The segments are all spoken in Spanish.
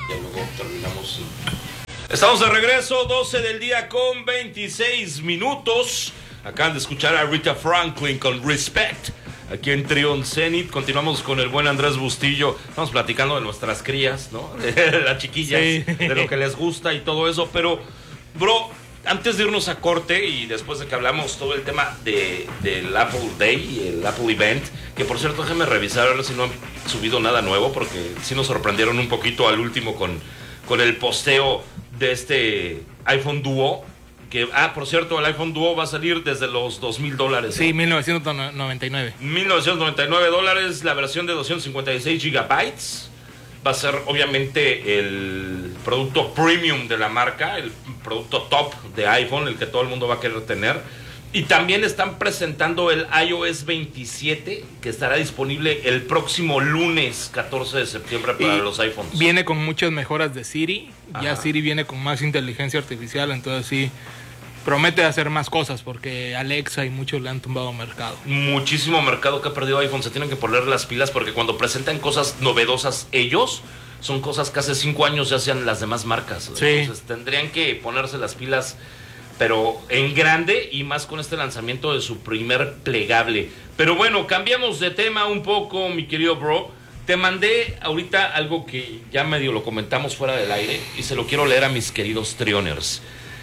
Ya luego terminamos. Estamos de regreso, 12 del día con 26 minutos. Acaban de escuchar a Rita Franklin con Respect. Aquí en Trion Zenith. Continuamos con el buen Andrés Bustillo. Estamos platicando de nuestras crías, ¿no? De las chiquillas, sí, de lo que les gusta y todo eso. Pero, bro, antes de irnos a corte y después de que hablamos todo el tema del Apple Day y el Apple Event, que por cierto, déjenme revisar a ver si no han subido nada nuevo, porque sí nos sorprendieron un poquito al último con el posteo de este iPhone Duo. Que, por cierto, el iPhone Duo va a salir desde los $2,000. Sí, $1,999. $1,999, la versión de 256 gigabytes. Va a ser obviamente el producto premium de la marca, el producto top de iPhone, el que todo el mundo va a querer tener. Y también están presentando el iOS 27, que estará disponible el próximo lunes 14 de septiembre para los iPhones. Viene con muchas mejoras de Siri. Ajá. Ya Siri viene con más inteligencia artificial, entonces sí promete hacer más cosas, porque Alexa y muchos le han tumbado mercado. Muchísimo mercado que ha perdido iPhone. Se tienen que poner las pilas, porque cuando presentan cosas novedosas ellos, son cosas que hace 5 años ya hacían las demás marcas. Sí. Entonces tendrían que ponerse las pilas, pero en grande, y más con este lanzamiento de su primer plegable. Pero bueno, cambiamos de tema un poco, mi querido bro. Te mandé ahorita algo que ya medio lo comentamos fuera del aire, y se lo quiero leer a mis queridos Trioners.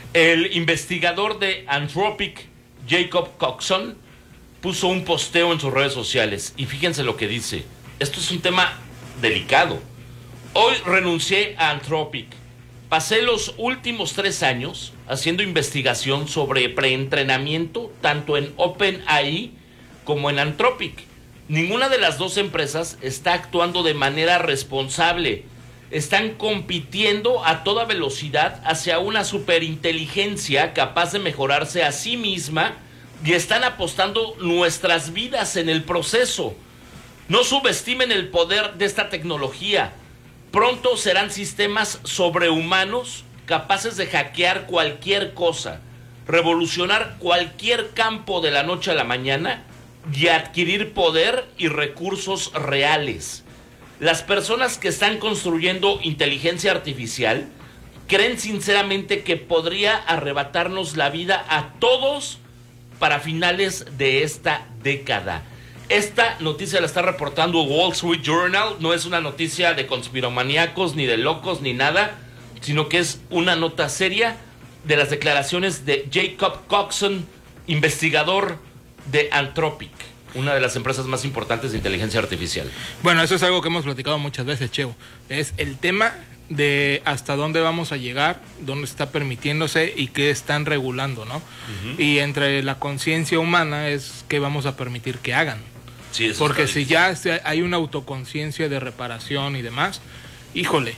El investigador de Anthropic, Jacob Coxon, puso un posteo en sus redes sociales, y fíjense lo que dice. Esto es un tema delicado. Hoy renuncié a Anthropic. Pasé los últimos 3 años haciendo investigación sobre preentrenamiento tanto en OpenAI como en Anthropic. Ninguna de las dos empresas está actuando de manera responsable. Están compitiendo a toda velocidad hacia una superinteligencia capaz de mejorarse a sí misma, y están apostando nuestras vidas en el proceso. No subestimen el poder de esta tecnología. Pronto serán sistemas sobrehumanos capaces de hackear cualquier cosa, revolucionar cualquier campo de la noche a la mañana y adquirir poder y recursos reales. Las personas que están construyendo inteligencia artificial creen sinceramente que podría arrebatarnos la vida a todos para finales de esta década. Esta noticia la está reportando Wall Street Journal. No es una noticia de conspiromaniacos, ni de locos, ni nada, sino que es una nota seria de las declaraciones de Jacob Coxon, investigador de Anthropic, una de las empresas más importantes de inteligencia artificial. Bueno, eso es algo que hemos platicado muchas veces, Cheo. Es el tema de hasta dónde vamos a llegar, dónde está permitiéndose y qué están regulando, ¿no? Uh-huh. Y entre la conciencia humana es qué vamos a permitir que hagan. Sí, porque si ya hay una autoconciencia de reparación y demás, híjole,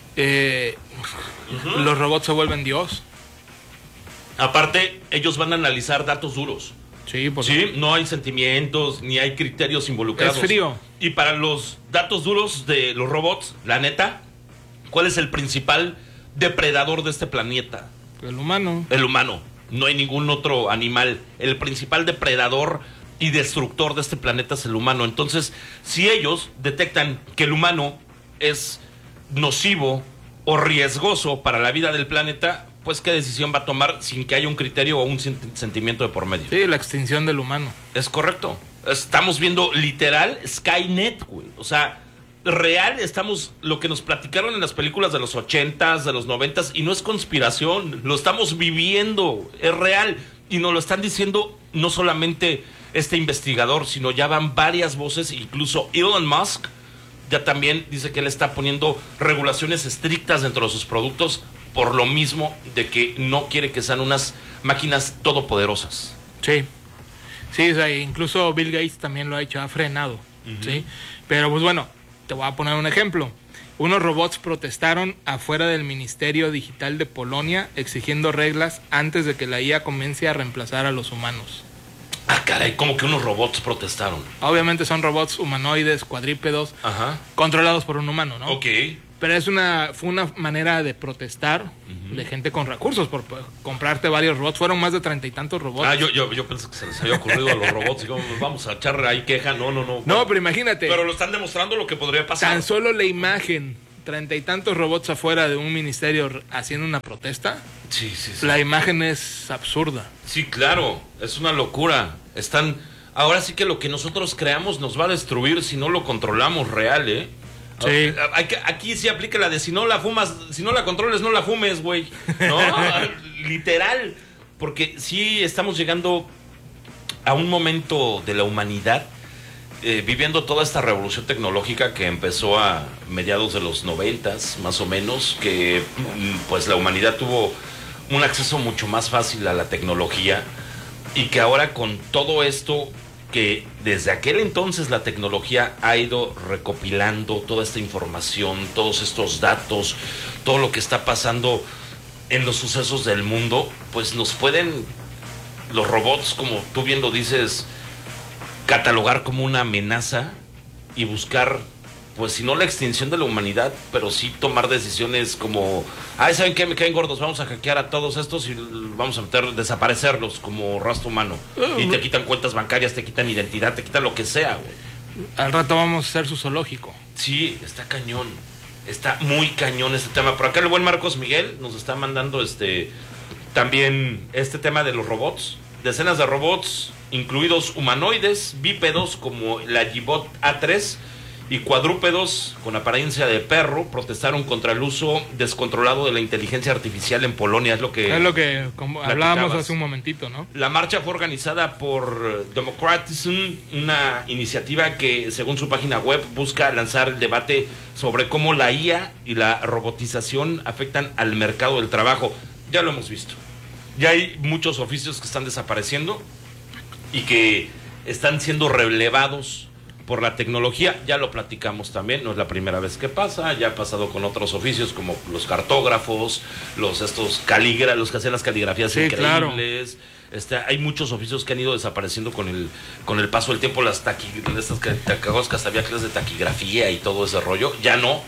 uh-huh, los robots se vuelven Dios. Aparte, ellos van a analizar datos duros. Sí, sí, no hay sentimientos ni hay criterios involucrados. Es frío. Y para los datos duros de los robots, la neta, ¿cuál es el principal depredador de este planeta? El humano. El humano. No hay ningún otro animal. El principal depredador y destructor de este planeta es el humano. Entonces, si ellos detectan que el humano es nocivo o riesgoso para la vida del planeta, pues qué decisión va a tomar sin que haya un criterio o un sentimiento de por medio. Sí, la extinción del humano. Es correcto. Estamos viendo literal Skynet, güey. O sea, real, estamos lo que nos platicaron en las películas de los 80s, de los 90s, y no es conspiración, lo estamos viviendo, es real, y nos lo están diciendo no solamente este investigador, sino ya van varias voces, incluso Elon Musk ya también dice que él está poniendo regulaciones estrictas dentro de sus productos, por lo mismo de que no quiere que sean unas máquinas todopoderosas. Sí, sí, o sea, incluso Bill Gates también lo ha hecho, ha frenado, uh-huh, ¿sí? Pero pues bueno, te voy a poner un ejemplo. Unos robots protestaron afuera del Ministerio Digital de Polonia exigiendo reglas antes de que la IA comience a reemplazar a los humanos. Ah, caray, como que unos robots protestaron. Obviamente son robots humanoides, cuadrípedos, ajá, controlados por un humano, ¿no? Ok. Pero fue una manera de protestar, uh-huh, de gente con recursos por comprarte varios robots. Fueron más de 30 y tantos robots. Ah, yo pensé que se les había ocurrido a los robots. Digo, vamos a echar ahí queja. No. No, pero imagínate. Pero lo están demostrando lo que podría pasar. Tan solo la imagen 30 y tantos robots afuera de un ministerio haciendo una protesta, Sí. la imagen es absurda. Sí, claro, es una locura. Ahora sí que lo que nosotros creamos nos va a destruir si no lo controlamos real, ¿eh? Sí. Aquí sí aplica la de si no la fumas, si no la controles, no la fumes, güey. ¿No? Literal. Porque sí estamos llegando a un momento de la humanidad viviendo toda esta revolución tecnológica que empezó a mediados de los 90s, más o menos, que pues la humanidad tuvo un acceso mucho más fácil a la tecnología y que ahora con todo esto que desde aquel entonces la tecnología ha ido recopilando toda esta información, todos estos datos, todo lo que está pasando en los sucesos del mundo, pues nos pueden los robots, como tú bien lo dices, catalogar como una amenaza y buscar, pues si no la extinción de la humanidad, pero sí tomar decisiones como, ¿saben qué? Me caen gordos, vamos a hackear a todos estos y vamos a desaparecerlos como rastro humano. Y te quitan cuentas bancarias, te quitan identidad, te quitan lo que sea, güey. Al rato vamos a hacer su zoológico. Sí, está cañón. Está muy cañón este tema. Por acá el buen Marcos Miguel nos está mandando también este tema de los robots. Decenas de robots, incluidos humanoides, bípedos como la Gibot A3 y cuadrúpedos con apariencia de perro, protestaron contra el uso descontrolado de la inteligencia artificial en Polonia. Es lo que hablábamos hace un momentito, ¿no? La marcha fue organizada por Democratism, una iniciativa que, según su página web, busca lanzar el debate sobre cómo la IA y la robotización afectan al mercado del trabajo. Ya lo hemos visto. Ya hay muchos oficios que están desapareciendo y que están siendo relevados por la tecnología. Ya lo platicamos también, no es la primera vez que pasa, ya ha pasado con otros oficios como los cartógrafos, los que hacen las caligrafías increíbles. Claro. Hay muchos oficios que han ido desapareciendo con el paso del tiempo. Estas que había clases de taquigrafía y todo ese rollo, ya no.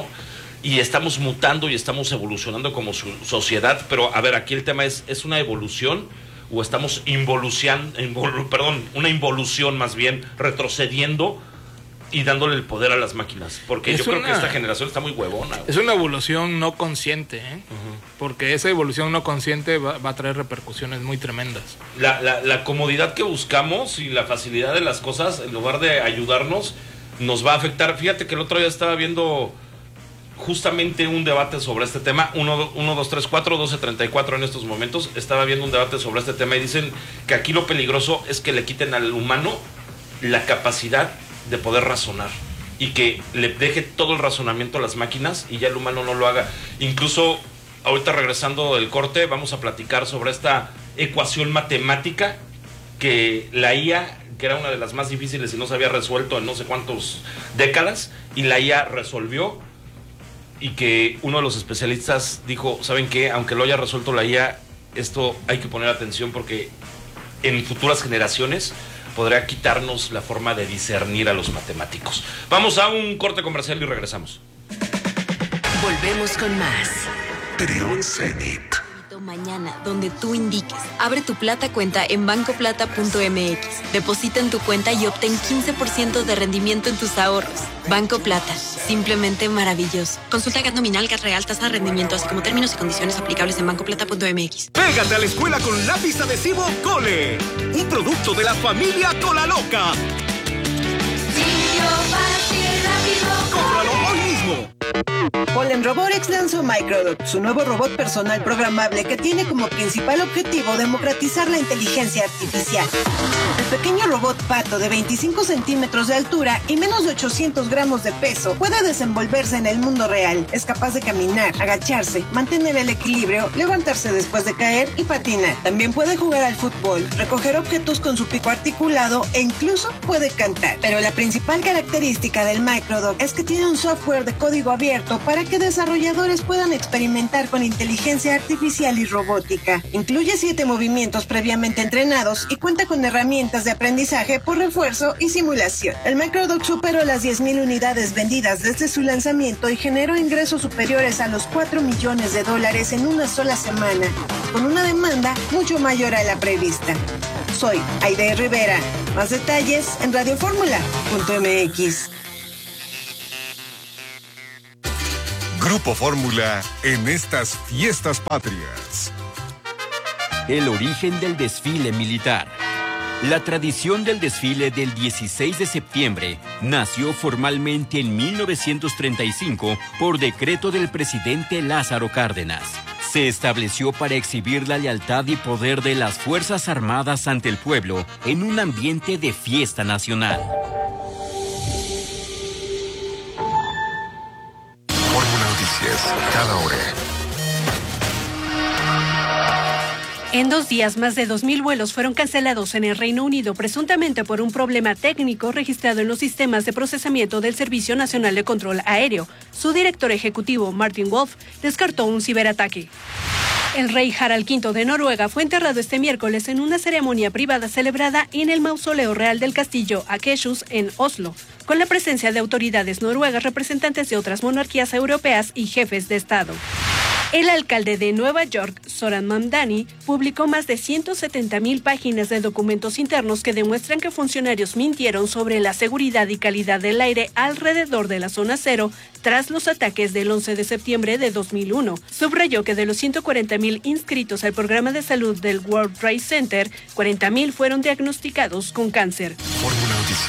Y estamos mutando y estamos evolucionando como sociedad, pero a ver, aquí el tema es una evolución o estamos una involución más bien, retrocediendo y dándole el poder a las máquinas, porque yo creo que esta generación está muy huevona. Es una evolución no consciente, porque esa evolución no consciente va a traer repercusiones muy tremendas. La comodidad que buscamos y la facilidad de las cosas, en lugar de ayudarnos, nos va a afectar. Fíjate que el otro día estaba viendo justamente un debate sobre este tema, 1234 en estos momentos, estaba viendo un debate sobre este tema y dicen que aquí lo peligroso es que le quiten al humano la capacidad de poder razonar y que le deje todo el razonamiento a las máquinas y ya el humano no lo haga. Incluso ahorita regresando del corte vamos a platicar sobre esta ecuación matemática que la IA, que era una de las más difíciles y no se había resuelto en no sé cuántas décadas, y la IA resolvió. Y que uno de los especialistas dijo, ¿saben qué? Aunque lo haya resuelto la IA, esto hay que poner atención porque en futuras generaciones podrá quitarnos la forma de discernir a los matemáticos. Vamos a un corte comercial y regresamos. Volvemos con más. Trio Zenit. Mañana, donde tú indiques. Abre tu Plata cuenta en bancoplata.mx. Deposita en tu cuenta y obtén 15% de rendimiento en tus ahorros. Banco Plata, simplemente maravilloso. Consulta GAT nominal, GAT real, tasa de rendimiento, así como términos y condiciones aplicables en bancoplata.mx. Pégate a la escuela con lápiz adhesivo Cole, un producto de la familia Colaloca. ¡Cómpralo hoy mismo! Polen Robotics lanzó Microdot, su nuevo robot personal programable que tiene como principal objetivo democratizar la inteligencia artificial. El pequeño robot pato de 25 centímetros de altura y menos de 800 gramos de peso puede desenvolverse en el mundo real. Es capaz de caminar, agacharse, mantener el equilibrio, levantarse después de caer y patinar. También puede jugar al fútbol, recoger objetos con su pico articulado e incluso puede cantar. Pero la principal característica del Microdot es que tiene un software de código abierto para que desarrolladores puedan experimentar con inteligencia artificial y robótica. Incluye 7 movimientos previamente entrenados y cuenta con herramientas de aprendizaje por refuerzo y simulación. El Microdot superó las 10,000 unidades vendidas desde su lanzamiento y generó ingresos superiores a los $4 millones en una sola semana, con una demanda mucho mayor a la prevista. Soy Aide Rivera. Más detalles en radioformula.mx. Grupo Fórmula en estas fiestas patrias. El origen del desfile militar. La tradición del desfile del 16 de septiembre nació formalmente en 1935 por decreto del presidente Lázaro Cárdenas. Se estableció para exhibir la lealtad y poder de las Fuerzas Armadas ante el pueblo en un ambiente de fiesta nacional. Fórmula Noticias, cada hora. En 2 días, más de 2.000 vuelos fueron cancelados en el Reino Unido, presuntamente por un problema técnico registrado en los sistemas de procesamiento del Servicio Nacional de Control Aéreo. Su director ejecutivo, Martin Wolf, descartó un ciberataque. El rey Harald V de Noruega fue enterrado este miércoles en una ceremonia privada celebrada en el mausoleo real del castillo Akershus en Oslo, con la presencia de autoridades noruegas, representantes de otras monarquías europeas y jefes de Estado. El alcalde de Nueva York, Zoran Mamdani, publicó más de 170.000 páginas de documentos internos que demuestran que funcionarios mintieron sobre la seguridad y calidad del aire alrededor de la zona cero tras los ataques del 11 de septiembre de 2001. Subrayó que de los 140.000 inscritos al programa de salud del World Trade Center, 40.000 fueron diagnosticados con cáncer. Fórmula Noticias.